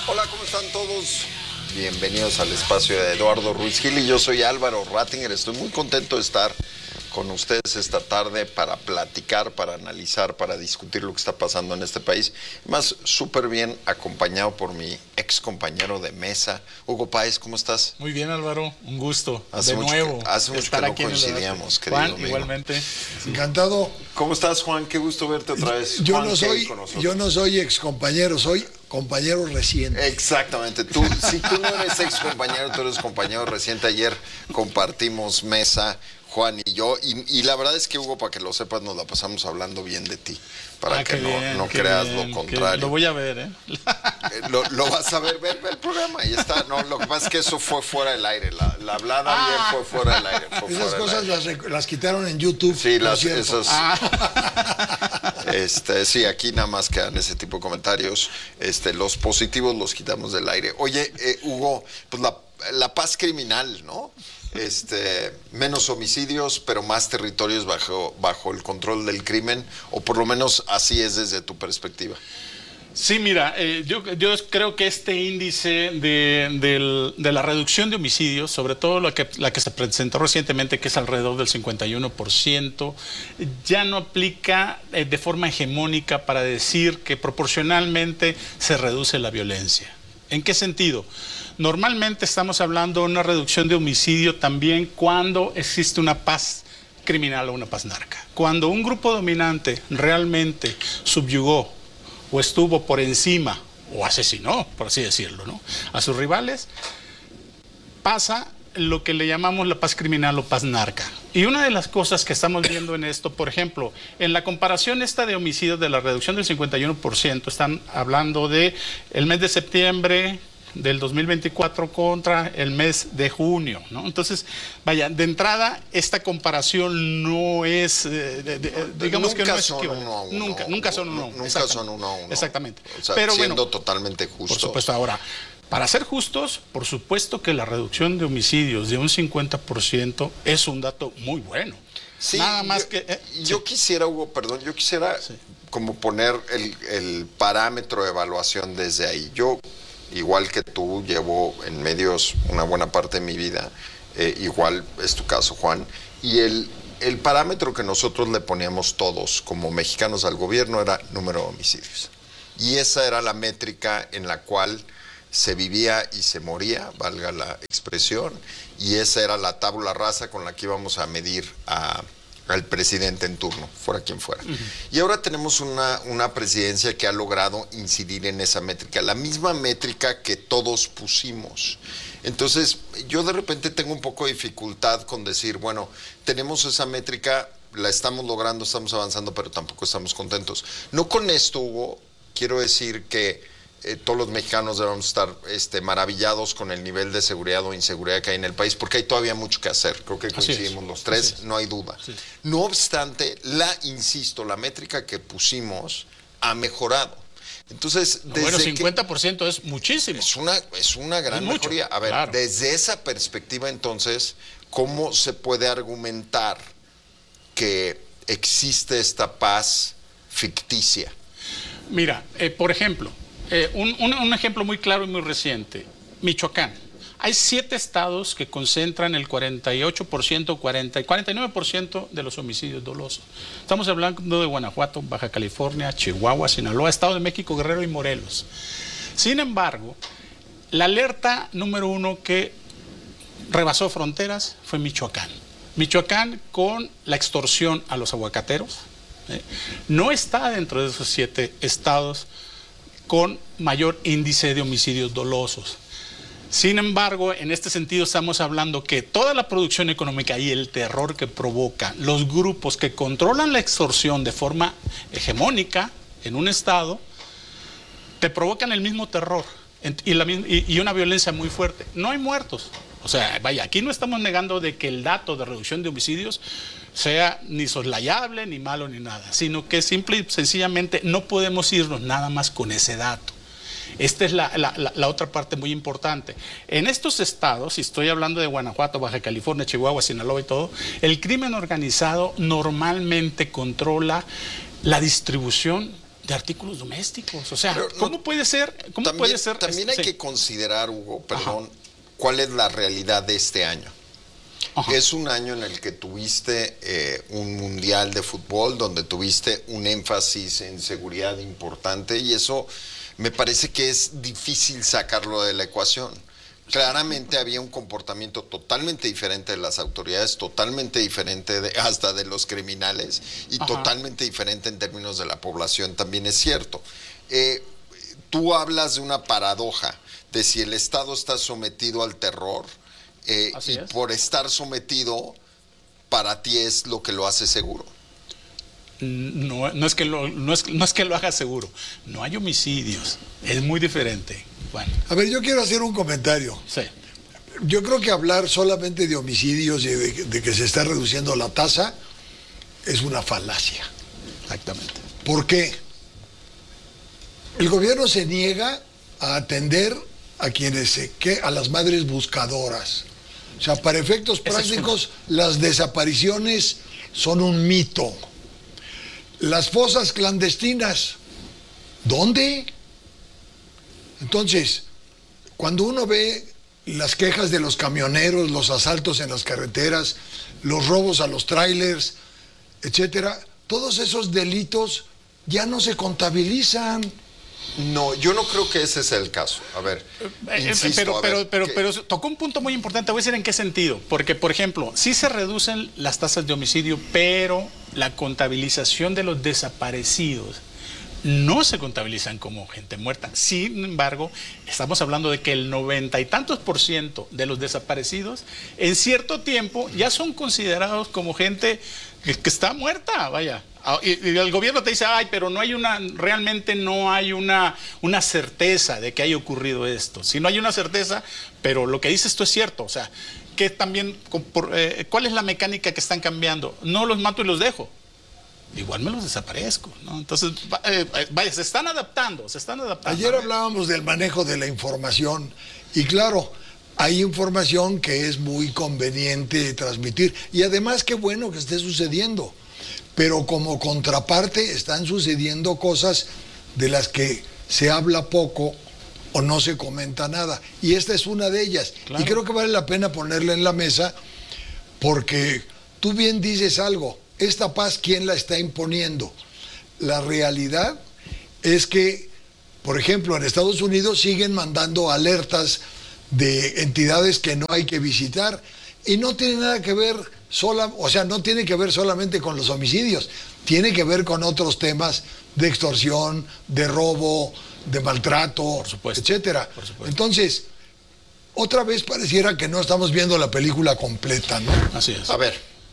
Hola, ¿cómo están todos? Bienvenidos al espacio de Eduardo Ruiz Gil y yo soy Álvaro Rattinger. Estoy muy contento de estar con ustedes esta tarde para platicar, para analizar, para discutir lo que está pasando en este país. Más súper bien acompañado por mi ex compañero de mesa, Hugo Páez. ¿Cómo estás? Muy bien, Álvaro. Un gusto. Hace mucho que no coincidíamos, querido Juan, amigo. igualmente. Encantado. ¿Cómo estás, Juan? Qué gusto verte otra vez. Yo Juan, yo no soy ex compañero, soy compañero reciente. Exactamente. Si tú no eres ex compañero, tú eres compañero reciente. Ayer compartimos mesa, Juan y yo, y la verdad es que, Hugo, para que lo sepas, nos la pasamos hablando bien de ti, para que no creas lo contrario. Lo voy a ver, ¿eh? Lo vas a ver el programa, y está. No, lo que pasa es que eso fue fuera del aire, la hablada ayer fue fuera del aire. Esas cosas las quitaron en YouTube. Sí, esas. Sí, aquí nada más quedan ese tipo de comentarios. Los positivos los quitamos del aire. Oye, Hugo, pues la paz criminal, ¿no? Menos homicidios, pero más territorios bajo el control del crimen, o por lo menos así es desde tu perspectiva. Sí, mira, yo creo que este índice de la reducción de homicidios, sobre todo la que se presentó recientemente, que es alrededor del 51%, ya no aplica de forma hegemónica para decir que proporcionalmente se reduce la violencia. ¿En qué sentido? Normalmente estamos hablando de una reducción de homicidio también cuando existe una paz criminal o una paz narca. Cuando un grupo dominante realmente subyugó o estuvo por encima o asesinó, por así decirlo, ¿no?, a sus rivales, pasa lo que le llamamos la paz criminal o paz narca. Y una de las cosas que estamos viendo en esto, por ejemplo, en la comparación esta de homicidios, de la reducción del 51%, están hablando de el mes de septiembre del 2024 contra el mes de junio, ¿no? Entonces, vaya, de entrada, esta comparación no es, digamos que no es equivalente. Nunca son uno a uno. Nunca son uno a uno. Exactamente. O sea, pero siendo bueno, totalmente justos. por supuesto, ahora, para ser justos, por supuesto que la reducción de homicidios de un 50% es un dato muy bueno. Sí, nada más yo quisiera, Hugo, perdón, como poner el parámetro de evaluación desde ahí. Yo, igual que tú, llevo en medios una buena parte de mi vida, igual es tu caso, Juan, y el parámetro que nosotros le poníamos todos como mexicanos al gobierno era número de homicidios. Y esa era la métrica en la cual se vivía y se moría, valga la expresión, y esa era la tabla rasa con la que íbamos a medir al presidente en turno, fuera quien fuera. Y ahora tenemos una presidencia que ha logrado incidir en esa métrica, la misma métrica que todos pusimos. Entonces, yo de repente tengo un poco de dificultad con decir, bueno, tenemos esa métrica, la estamos logrando, estamos avanzando, pero tampoco estamos contentos. No con esto, Hugo, quiero decir que todos los mexicanos debemos estar maravillados con el nivel de seguridad o inseguridad que hay en el país, porque hay todavía mucho que hacer. Creo que coincidimos los tres, no hay duda. No obstante, insisto, la métrica que pusimos ha mejorado. Entonces, bueno, 50% es muchísimo. Es una gran mejoría. A ver, claro, desde esa perspectiva, entonces, ¿cómo se puede argumentar que existe esta paz ficticia? Mira, por ejemplo, un ejemplo muy claro y muy reciente, Michoacán. Hay 7 estados que concentran el 48%, 49% de los homicidios dolosos. Estamos hablando de Guanajuato, Baja California, Chihuahua, Sinaloa, Estado de México, Guerrero y Morelos. Sin embargo, la alerta número 1 que rebasó fronteras fue Michoacán. Michoacán, con la extorsión a los aguacateros, no está dentro de esos 7 estados con mayor índice de homicidios dolosos. Sin embargo, en este sentido estamos hablando que toda la producción económica y el terror que provocan los grupos que controlan la extorsión de forma hegemónica en un estado, te provocan el mismo terror y una violencia muy fuerte. No hay muertos. O sea, vaya, aquí no estamos negando de que el dato de reducción de homicidios sea ni soslayable, ni malo, ni nada, sino que simple y sencillamente no podemos irnos nada más con ese dato. Esta es la otra parte muy importante. En estos estados, y estoy hablando de Guanajuato, Baja California, Chihuahua, Sinaloa y todo, el crimen organizado normalmente controla la distribución de artículos domésticos. O sea, Pero ¿cómo puede ser? También hay que considerar, Hugo, perdón, cuál es la realidad de este año. Ajá. Es un año en el que tuviste un mundial de fútbol, donde tuviste un énfasis en seguridad importante, y eso me parece que es difícil sacarlo de la ecuación. Claramente había un comportamiento totalmente diferente de las autoridades, totalmente diferente hasta de los criminales, y Ajá. totalmente diferente en términos de la población, también es cierto. Tú hablas de una paradoja, de si el Estado está sometido al terror, Así y es. por estar sometido, para ti es lo que lo hace seguro. No es que lo haga seguro. No hay homicidios. Es muy diferente. Bueno, A ver, yo quiero hacer un comentario. sí. Yo creo que hablar solamente de homicidios y de que se está reduciendo la tasa es una falacia. Exactamente. ¿Por qué? El gobierno se niega a atender a a las madres buscadoras. O sea, para efectos Esa es prácticos, las desapariciones son un mito. Las fosas clandestinas, ¿dónde? Entonces, cuando uno ve las quejas de los camioneros, los asaltos en las carreteras, los robos a los trailers, etcétera, todos esos delitos ya no se contabilizan. No, yo no creo que ese sea el caso. A ver, insisto, pero tocó un punto muy importante. Voy a decir en qué sentido. Porque, por ejemplo, sí se reducen las tasas de homicidio, pero la contabilización de los desaparecidos no se contabilizan como gente muerta. Sin embargo, estamos hablando de que el 90 y tantos % de los desaparecidos en cierto tiempo ya son considerados como gente que está muerta, vaya. Y el gobierno te dice, ay, pero realmente no hay una certeza de que haya ocurrido esto. Si no hay una certeza, pero lo que dices tú es cierto, o sea, que también, ¿cuál es la mecánica que están cambiando? No los mato y los dejo. Igual me los desaparezco, ¿no? Entonces, vaya, se están adaptando. Ayer hablábamos del manejo de la información y claro, hay información que es muy conveniente transmitir y además qué bueno que esté sucediendo, pero como contraparte están sucediendo cosas de las que se habla poco o no se comenta nada y esta es una de ellas. Claro. Y creo que vale la pena ponerla en la mesa porque tú bien dices algo. Esta paz, ¿quién la está imponiendo? La realidad es que, por ejemplo, en Estados Unidos siguen mandando alertas de entidades que no hay que visitar y no tiene nada que ver, no tiene que ver solamente con los homicidios, tiene que ver con otros temas de extorsión, de robo, de maltrato, etcétera. Entonces, otra vez pareciera que no estamos viendo la película completa, ¿no? Así es. A ver,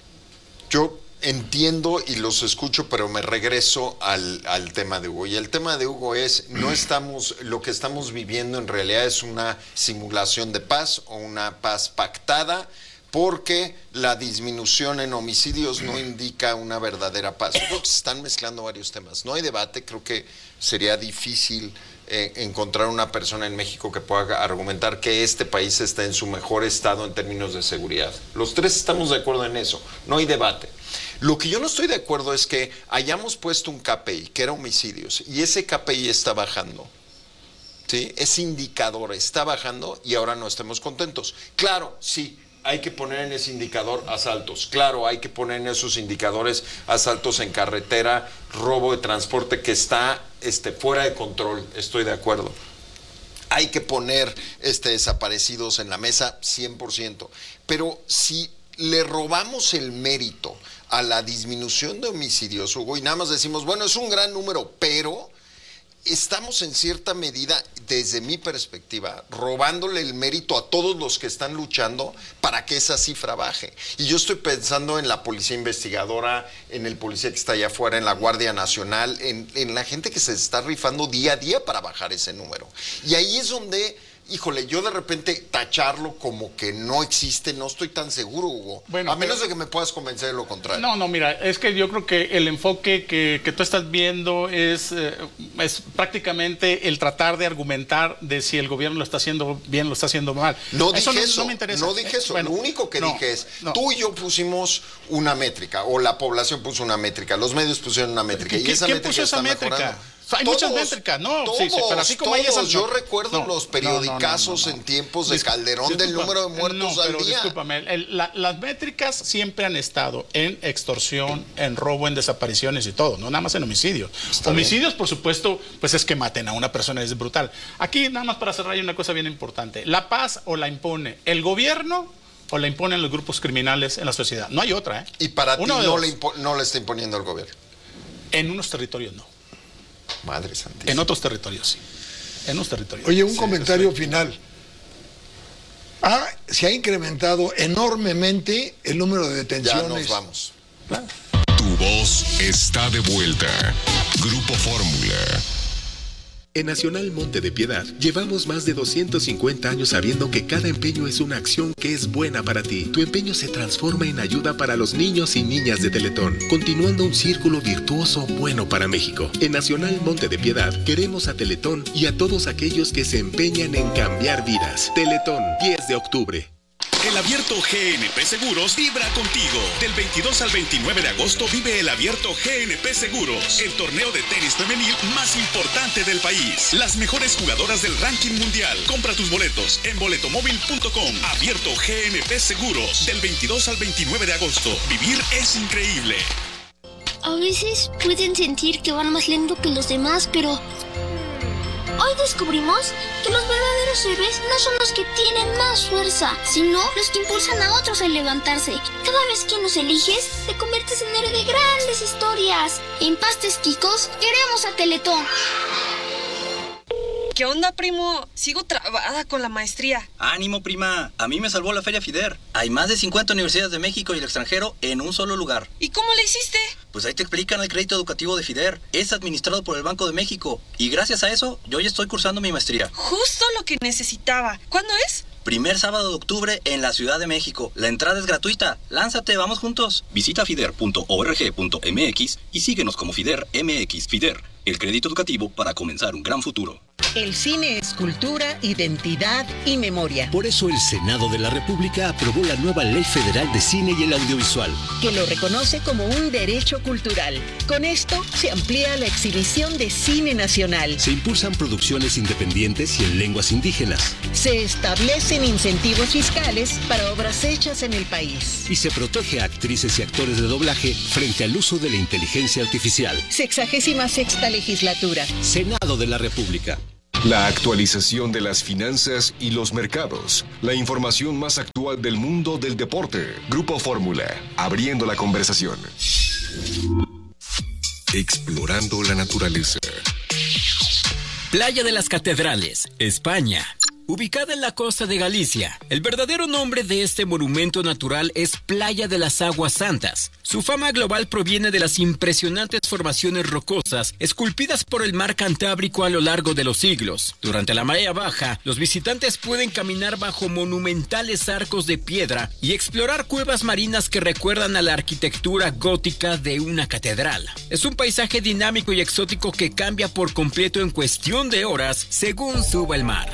yo entiendo y los escucho, pero me regreso al tema de Hugo. Y el tema de Hugo es, lo que estamos viviendo en realidad es una simulación de paz o una paz pactada, porque la disminución en homicidios no indica una verdadera paz. Yo creo que se están mezclando varios temas. No hay debate, creo que sería difícil encontrar una persona en México que pueda argumentar que este país está en su mejor estado en términos de seguridad. Los tres estamos de acuerdo en eso, no hay debate. Lo que yo no estoy de acuerdo es que hayamos puesto un KPI, que era homicidios, y ese KPI está bajando. ¿Sí? Ese indicador está bajando y ahora no estemos contentos. Claro, sí, hay que poner en ese indicador asaltos. Claro, hay que poner en esos indicadores asaltos en carretera, robo de transporte que está fuera de control, estoy de acuerdo. Hay que poner desaparecidos en la mesa, 100%. Pero si le robamos el mérito a la disminución de homicidios, Hugo, y nada más decimos, bueno, es un gran número, pero estamos en cierta medida, desde mi perspectiva, robándole el mérito a todos los que están luchando para que esa cifra baje. Y yo estoy pensando en la policía investigadora, en el policía que está allá afuera, en la Guardia Nacional, en la gente que se está rifando día a día para bajar ese número. Y ahí es donde, híjole, yo de repente tacharlo como que no existe, no estoy tan seguro, Hugo. Bueno, a menos de que me puedas convencer de lo contrario. No, mira, es que yo creo que el enfoque que tú estás viendo es prácticamente el tratar de argumentar de si el gobierno lo está haciendo bien, lo está haciendo mal. No dije eso, no me interesa. No dije eso. Bueno, lo único que dije es, tú y yo pusimos una métrica, o la población puso una métrica, los medios pusieron una métrica. Y esa ¿Quién métrica puso esa está métrica? mejorando. Hay muchas métricas, ¿no? Todos, sí, pero así como hay esas, yo recuerdo los periodicazos en tiempos de Calderón del número de muertos al día. Discúlpame, las métricas siempre han estado en extorsión, en robo, en desapariciones y todo, no nada más en homicidios. Homicidios, por supuesto, pues es que maten a una persona, es brutal. Aquí, nada más para cerrar, hay una cosa bien importante. La paz o la impone el gobierno o la imponen los grupos criminales en la sociedad. No hay otra, ¿eh? Y para ti no le está imponiendo el gobierno. En unos territorios no. Madre santísima. En otros territorios sí. En unos territorios. Oye, un comentario final. Se ha incrementado enormemente el número de detenciones. Ya nos vamos. Claro. Tu voz está de vuelta. Grupo Fórmula. En Nacional Monte de Piedad llevamos más de 250 años sabiendo que cada empeño es una acción que es buena para ti. Tu empeño se transforma en ayuda para los niños y niñas de Teletón, continuando un círculo virtuoso bueno para México. En Nacional Monte de Piedad queremos a Teletón y a todos aquellos que se empeñan en cambiar vidas. Teletón, 10 de octubre. El Abierto GNP Seguros vibra contigo. Del 22 al 29 de agosto vive el Abierto GNP Seguros, el torneo de tenis femenil más importante del país. Las mejores jugadoras del ranking mundial. Compra tus boletos en boletomóvil.com. Abierto GNP Seguros, del 22 al 29 de agosto. Vivir es increíble. A veces pueden sentir que van más lento que los demás, pero hoy descubrimos que los verdaderos héroes no son los que tienen más fuerza, sino los que impulsan a otros a levantarse. Cada vez que nos eliges, te conviertes en héroe de grandes historias. En Pastes Quicos, queremos a Teletón. ¿Qué onda, primo? Sigo trabada con la maestría. Ánimo, prima. A mí me salvó la Feria FIDER. Hay más de 50 universidades de México y el extranjero en un solo lugar. ¿Y cómo le hiciste? Pues ahí te explican el crédito educativo de FIDER. Es administrado por el Banco de México. Y gracias a eso, yo ya estoy cursando mi maestría. Justo lo que necesitaba. ¿Cuándo es? Primer sábado de octubre en la Ciudad de México. La entrada es gratuita. Lánzate, vamos juntos. Visita fider.org.mx y síguenos como FIDER MX. FIDER, el crédito educativo para comenzar un gran futuro. El cine es cultura, identidad y memoria. Por eso el Senado de la República aprobó la nueva Ley Federal de Cine y el Audiovisual, que lo reconoce como un derecho cultural. Con esto se amplía la exhibición de cine nacional. Se impulsan producciones independientes y en lenguas indígenas. Se establecen incentivos fiscales para obras hechas en el país. Y se protege a actrices y actores de doblaje frente al uso de la inteligencia artificial. 66ª legislatura. Senado de la República. La actualización de las finanzas y los mercados. La información más actual del mundo del deporte. Grupo Fórmula, abriendo la conversación. Explorando la naturaleza. Playa de las Catedrales, España. Ubicada en la costa de Galicia, el verdadero nombre de este monumento natural es Playa de las Aguas Santas. Su fama global proviene de las impresionantes formaciones rocosas esculpidas por el mar Cantábrico a lo largo de los siglos. Durante la marea baja, los visitantes pueden caminar bajo monumentales arcos de piedra y explorar cuevas marinas que recuerdan a la arquitectura gótica de una catedral. Es un paisaje dinámico y exótico que cambia por completo en cuestión de horas según suba el mar.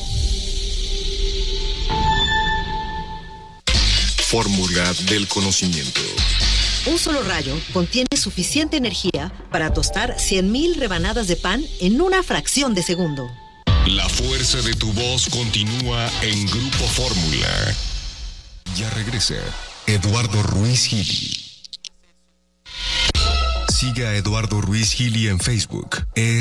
Fórmula del conocimiento. Un solo rayo contiene suficiente energía para tostar 100,000 rebanadas de pan en una fracción de segundo. La fuerza de tu voz continúa en Grupo Fórmula. Ya regresa Eduardo Ruiz Gili. Siga a Eduardo Ruiz Gili en Facebook. Es